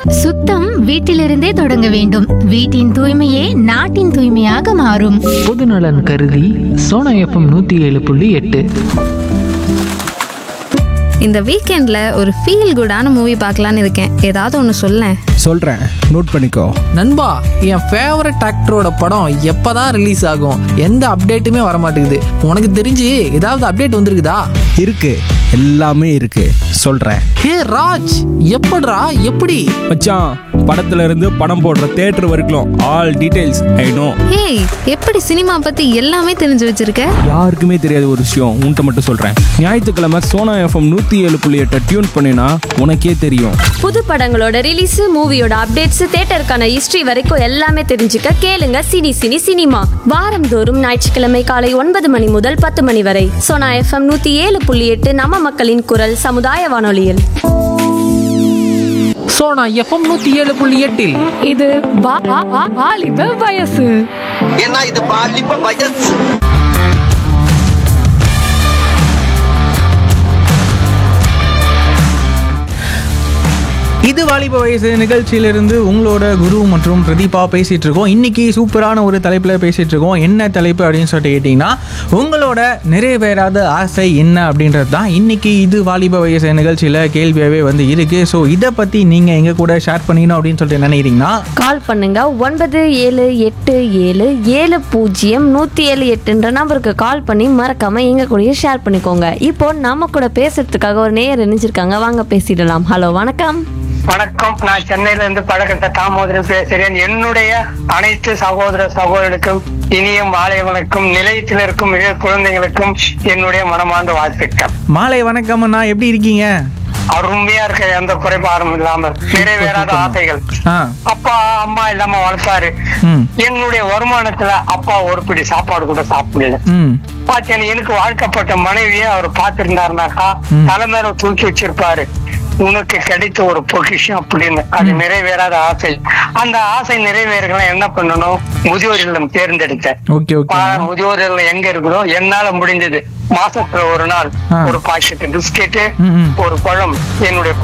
சுத்தம் வீட்டிலிருந்தே தொடங்க வேண்டும். வீட்டின் தூய்மையே நாட்டின் தூய்மையாக மாறும். பொதுநலன் கருதி சோனா எஃப்எம் 107.8. இந்த வீக்கெண்ட்ல ஒரு ஃபீல் குடான மூவி பார்க்கலான்னு இருக்கேன். ஏதாவது ஒன்று சொல்லேன். சொல்றேன், நோட் பண்ணிக்கோ. நண்பா, என் ஃபேவரட் ஆக்டரோட படம் எப்பதான் ரிலீஸ் ஆகும்? எந்த அப்டேட்டுமே வர மாட்டேங்குது. உனக்கு தெரிஞ்சு ஏதாவது அப்டேட் வந்திருக்குதா? இருக்கு, எல்லாமே இருக்கு, சொல்றேன். ஹே ராஜ், எப்படிடா எப்படி? மச்சான், படத்துல இருந்து படம் போடுற தியேட்டர் வரைக்கும் ஆல் டீடைல்ஸ் ஐ நோ. ஏய், எப்படி சினிமா பத்தி எல்லாமே தெரிஞ்சு வச்சிருக்க? யாருக்குமே தெரியாத ஒரு விஷயம் உன்கிட்ட மட்டும் சொல்றேன். ஞாயிற்றுக்கிழமை சோனா எஃப்எம் 107.8 டியூன் பண்ணினா உனக்கே தெரியும். புது படங்களோட ரிலீஸ், மூவியோட அப்டேட்ஸ், தியேட்டருக்கான ஹிஸ்டரி வரைக்கும் எல்லாமே தெரிஞ்சுக்க கேளுங்க சினி சினி சினிமா. வாரந்தோறும் ஞாயிற்றுக்கிழமை காலை 9 மணி முதல் 10 மணி வரை சோனா எஃப்எம் 107.8 நம்ம மக்களின் குரல் சமுதாய வானொலியில். சோனா எஃப்எம் 107.8 இது வாலிப வயசு. ஏன்னா இது பாலிப்ப வயசு. இது வாலிப வயசு நிகழ்ச்சியிலிருந்து உங்களோட குரு மற்றும் பிரதீபா பேசிகிட்டு இருக்கோம். இன்றைக்கி சூப்பரான ஒரு தலைப்பில் பேசிகிட்டு இருக்கோம். என்ன தலைப்பு அப்படின்னு சொல்லிட்டு கேட்டிங்கன்னா, உங்களோட நிறைவேறாத ஆசை என்ன அப்படின்றது தான் இன்றைக்கி இது வாலிப வயசு நிகழ்ச்சியில் கேள்வியாகவே வந்து இருக்குது. ஸோ இதை பற்றி நீங்கள் எங்கள் கூட ஷேர் பண்ணிக்கணும் அப்படின்னு சொல்லிட்டு நினைக்கிறீங்கன்னா கால் பண்ணுங்க. 9787700178 நம்பருக்கு கால் பண்ணி மறக்காம எங்க கூட ஷேர் பண்ணிக்கோங்க. இப்போ நம்ம கூட பேசுறதுக்காக ஒரு நேயர் இணைஞ்சிருக்காங்க. வாங்க பேசிடலாம். ஹலோ, வணக்கம். வணக்கம், நான் சென்னையில இருந்து பழக்கத்த தாமோதரன் பேசுறேன். என்னுடைய அனைத்து சகோதர சகோதரர்களுக்கும் இனிய மாலை வணக்கம். நிலையத்தில் இருக்கும் மிக குழந்தைகளுக்கும் என்னுடைய மனமார்ந்த வாழ்த்துக்கள். மாலை வணக்கம் அண்ணா, எப்படி இருக்கீங்க? அருமையா இருக்க, எந்த குறைபாடும் இல்லாம. நிறைவேறாத ஆசைகள். அப்பா அம்மா இல்லாம வளர்த்தாரு. என்னுடைய வருமானத்துல அப்பா ஒரு பிடி சாப்பாடு கூட சாப்பிடல. பாத்தீங்கன்னா எனக்கு வாழ்க்கப்பட்ட மனைவியை அவர் பார்த்திருந்தாருனாக்கா தலைமையில தூக்கி வச்சிருப்பாரு. உனக்கு கிடைத்த ஒரு பொக்கிஷம் அப்படின்னு. அது நிறைவேறாத ஆசை. அந்த ஆசை நிறைவேறலாம் என்ன பண்ணணும்? முதியோர் இல்லம் தேர்ந்தெடுத்தேன். முதியோர் இல்லம் எங்க இருக்குதோ என்னால முடிஞ்சது மாசத்துல ஒரு நாள் ஒரு பாக்கெட் பிஸ்கெட்டு, ஒரு பழம் என்னுடைய